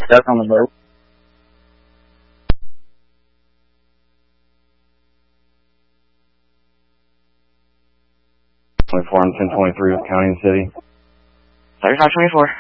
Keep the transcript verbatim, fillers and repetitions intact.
Stuck on the boat. twenty-four and ten twenty-three with County and City. thirty-five twenty-four.